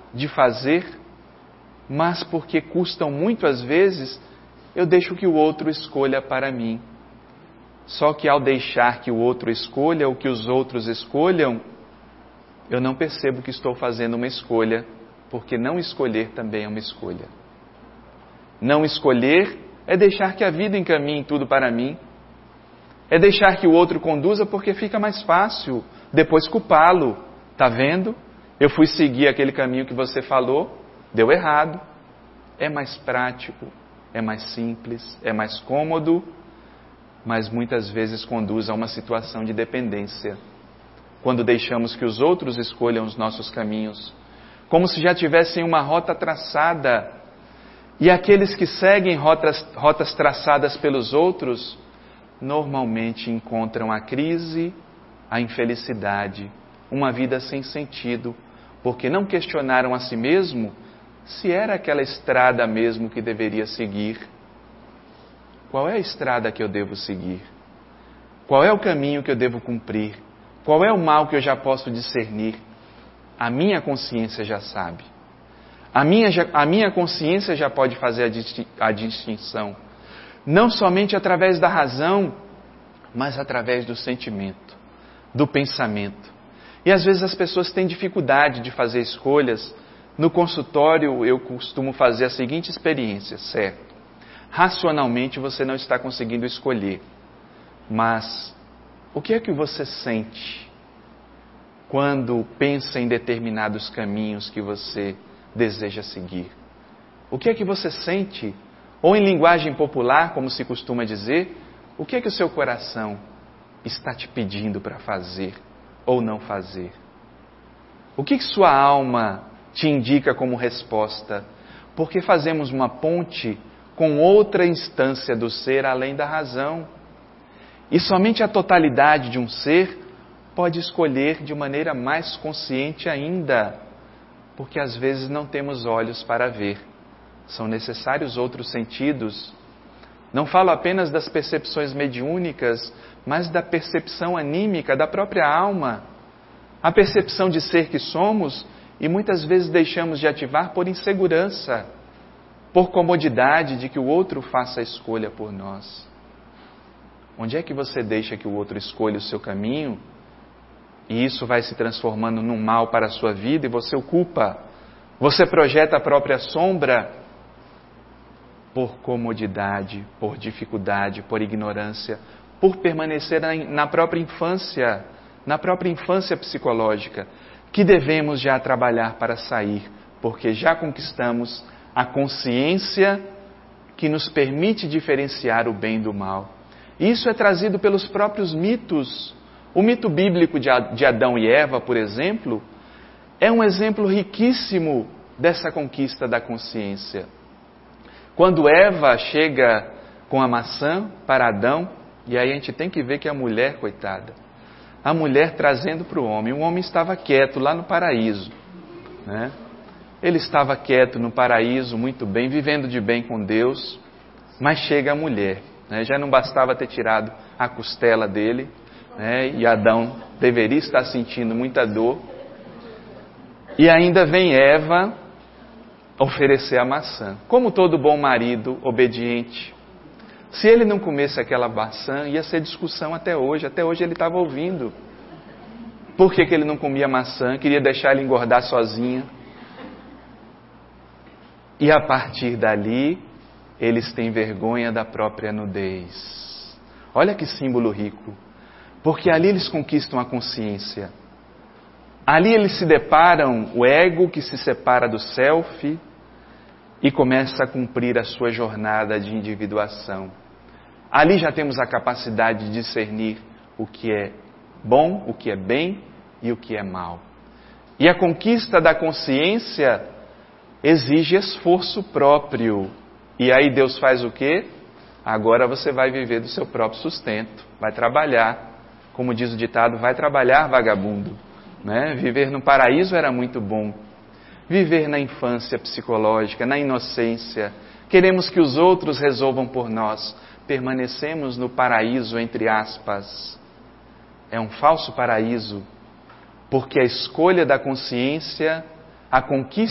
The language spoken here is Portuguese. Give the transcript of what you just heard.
de fazer, mas porque custam muito às vezes, eu deixo que o outro escolha para mim. Só que ao deixar que o outro escolha, ou que os outros escolham, eu não percebo que estou fazendo uma escolha, porque não escolher também é uma escolha. Não escolher é deixar que a vida encaminhe tudo para mim. É deixar que o outro conduza porque fica mais fácil depois culpá-lo. Está vendo? Eu fui seguir aquele caminho que você falou, deu errado. É mais prático, é mais simples, é mais cômodo, mas muitas vezes conduz a uma situação de dependência. Quando deixamos que os outros escolham os nossos caminhos, como se já tivessem uma rota traçada, e aqueles que seguem rotas traçadas pelos outros, normalmente encontram a crise, a infelicidade, uma vida sem sentido, porque não questionaram a si mesmo se era aquela estrada mesmo que deveria seguir. Qual é a estrada que eu devo seguir? Qual é o caminho que eu devo cumprir? Qual é o mal que eu já posso discernir? A minha consciência já sabe. A minha consciência já pode fazer a distinção. Não somente através da razão, mas através do sentimento, do pensamento. E às vezes as pessoas têm dificuldade de fazer escolhas. No consultório eu costumo fazer a seguinte experiência, certo? Racionalmente você não está conseguindo escolher, mas o que é que você sente quando pensa em determinados caminhos que você deseja seguir? O que é que você sente? Ou em linguagem popular, como se costuma dizer, o que é que o seu coração está te pedindo para fazer ou não fazer? O que sua alma te indica como resposta? Porque fazemos uma ponte com outra instância do ser além da razão. E somente a totalidade de um ser pode escolher de maneira mais consciente ainda, porque às vezes não temos olhos para ver. São necessários outros sentidos. Não falo apenas das percepções mediúnicas, mas da percepção anímica da própria alma. A percepção de ser que somos, e muitas vezes deixamos de ativar por insegurança, por comodidade de que o outro faça a escolha por nós. Onde é que você deixa que o outro escolha o seu caminho, e isso vai se transformando num mal para a sua vida, e você o culpa? Você projeta a própria sombra por comodidade, por dificuldade, por ignorância, por permanecer na própria infância psicológica, que devemos já trabalhar para sair, porque já conquistamos a consciência que nos permite diferenciar o bem do mal. Isso é trazido pelos próprios mitos. O mito bíblico de Adão e Eva, por exemplo, é um exemplo riquíssimo dessa conquista da consciência. Quando Eva chega com a maçã para Adão, e aí a gente tem que ver que a mulher, coitada, a mulher trazendo para o homem estava quieto lá no paraíso, né? Ele estava quieto no paraíso, muito bem, vivendo de bem com Deus, mas chega a mulher, né? Já não bastava ter tirado a costela dele, né? E Adão deveria estar sentindo muita dor, e ainda vem Eva oferecer a maçã. Como todo bom marido obediente, se ele não comesse aquela maçã, ia ser discussão até hoje ele estava ouvindo. Por que ele não comia maçã? Queria deixar ela engordar sozinha. E a partir dali, eles têm vergonha da própria nudez. Olha que símbolo rico. Porque ali eles conquistam a consciência. Ali eles se deparam, o ego que se separa do self e começa a cumprir a sua jornada de individuação. Ali já temos a capacidade de discernir o que é bom, o que é bem e o que é mal. E a conquista da consciência exige esforço próprio. E aí Deus faz o quê? Agora você vai viver do seu próprio sustento, vai trabalhar. Como diz o ditado, vai trabalhar, vagabundo. Né? Viver no paraíso era muito bom. Viver na infância psicológica, na inocência. Queremos que os outros resolvam por nós. Permanecemos no paraíso, entre aspas. É um falso paraíso, porque a escolha da consciência, a conquista